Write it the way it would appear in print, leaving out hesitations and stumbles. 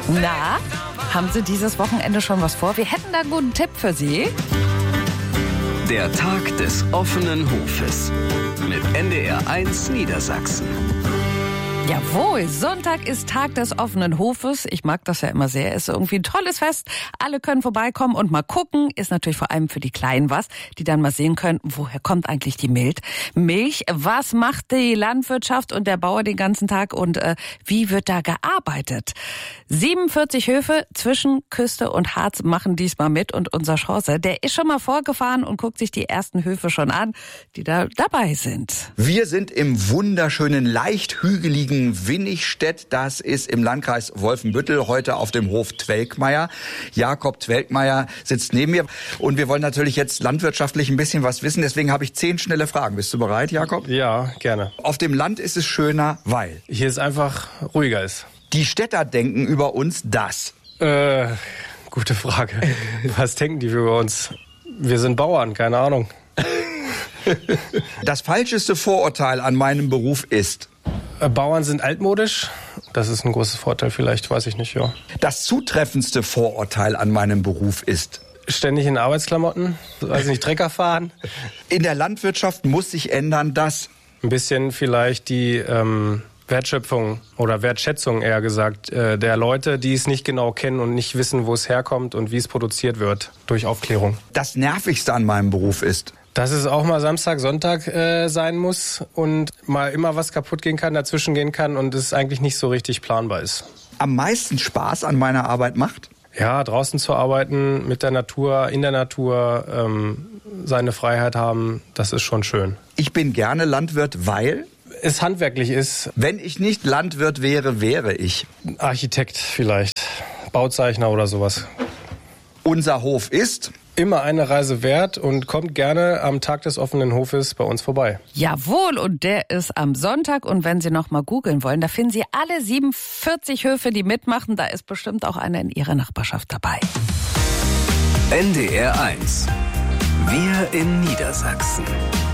Na, haben Sie dieses Wochenende schon was vor? Wir hätten da einen guten Tipp für Sie. Der Tag des offenen Hofes mit NDR1 Niedersachsen. Jawohl, Sonntag ist Tag des offenen Hofes. Ich mag das ja immer sehr. Ist irgendwie ein tolles Fest. Alle können vorbeikommen und mal gucken. Ist natürlich vor allem für die Kleinen was, die dann mal sehen können, woher kommt eigentlich die Milch? Was macht die Landwirtschaft und der Bauer den ganzen Tag und wie wird da gearbeitet? 47 Höfe zwischen Küste und Harz machen diesmal mit und unser Chance, der ist schon mal vorgefahren und guckt sich die ersten Höfe schon an, die da dabei sind. Wir sind im wunderschönen, leicht hügeligen Winnigstedt, das ist im Landkreis Wolfenbüttel, heute auf dem Hof Twelkmeier. Jakob Twelkmeier sitzt neben mir und wir wollen natürlich jetzt landwirtschaftlich ein bisschen was wissen, deswegen habe ich 10 schnelle Fragen. Bist du bereit, Jakob? Ja, gerne. Auf dem Land ist es schöner, weil? Hier ist einfach ruhiger ist. Die Städter denken über uns das. Gute Frage. Was denken die über uns? Wir sind Bauern, keine Ahnung. Das falscheste Vorurteil an meinem Beruf ist? Bauern sind altmodisch. Das ist ein großes Vorteil vielleicht, weiß ich nicht, ja. Das zutreffendste Vorurteil an meinem Beruf ist? Ständig in Arbeitsklamotten, weiß nicht, Trecker fahren. In der Landwirtschaft muss sich ändern, dass? Ein bisschen vielleicht die Wertschöpfung oder Wertschätzung eher gesagt, der Leute, die es nicht genau kennen und nicht wissen, wo es herkommt und wie es produziert wird, durch Aufklärung. Das Nervigste an meinem Beruf ist? Dass es auch mal Samstag, Sonntag sein muss und mal immer was kaputt gehen kann, dazwischen gehen kann und es eigentlich nicht so richtig planbar ist. Am meisten Spaß an meiner Arbeit macht? Ja, draußen zu arbeiten, mit der Natur, in der Natur, seine Freiheit haben, das ist schon schön. Ich bin gerne Landwirt, weil? Es handwerklich ist. Wenn ich nicht Landwirt wäre, wäre ich? Architekt vielleicht, Bauzeichner oder sowas. Unser Hof ist? Immer eine Reise wert und kommt gerne am Tag des offenen Hofes bei uns vorbei. Jawohl, und der ist am Sonntag. Und wenn Sie noch mal googeln wollen, da finden Sie alle 47 Höfe, die mitmachen. Da ist bestimmt auch einer in Ihrer Nachbarschaft dabei. NDR1. Wir in Niedersachsen.